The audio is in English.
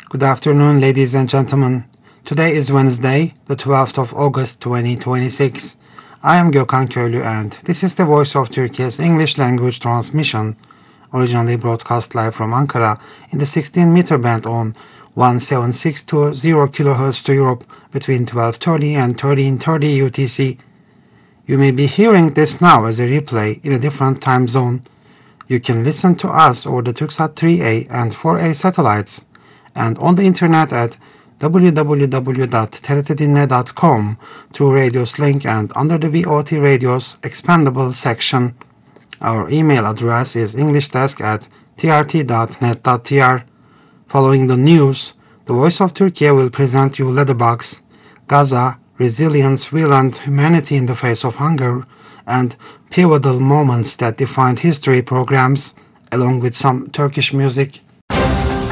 Good afternoon, ladies and gentlemen. Today is Wednesday, the 12th of August 2026. I am Gökhan Köylü and this is the Voice of Turkey's English language transmission, originally broadcast live from Ankara in the 16-meter band on 17620 kHz to Europe between 12:30 and 13:30 UTC. You may be hearing this now as a replay in a different time zone. You can listen to us over the Turksat 3A and 4A satellites and on the internet at www.trtdinle.com through Radios link and under the VOT Radios expandable section. Our email address is englishdesk@trt.net.tr. Following the news, the Voice of Turkey will present you Letterbox, Gaza, Resilience, Will and Humanity in the Face of Hunger, and Pivotal Moments That Defined History programs, along with some Turkish music.